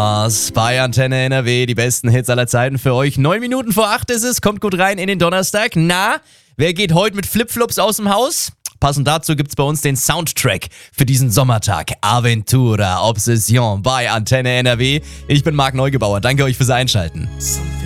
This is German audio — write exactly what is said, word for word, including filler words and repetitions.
Bei Antenne N R W, die besten Hits aller Zeiten für euch. Neun Minuten vor acht ist es, kommt gut rein in den Donnerstag. Na, wer geht heute mit Flipflops aus dem Haus? Passend dazu gibt's bei uns den Soundtrack für diesen Sommertag. Aventura, Obsession bei Antenne N R W. Ich bin Marc Neugebauer, danke euch fürs Einschalten.